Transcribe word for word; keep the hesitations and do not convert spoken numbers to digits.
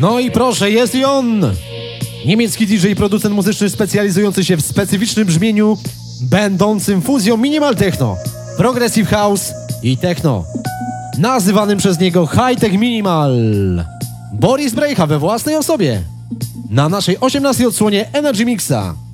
No i proszę, jest i on! Niemiecki D J, producent muzyczny specjalizujący się w specyficznym brzmieniu, będącym fuzją minimal techno, progressive house i techno, nazywanym przez niego high-tech minimal. Boris Brejcha we własnej osobie na naszej osiemnastej odsłonie Energy Mixa.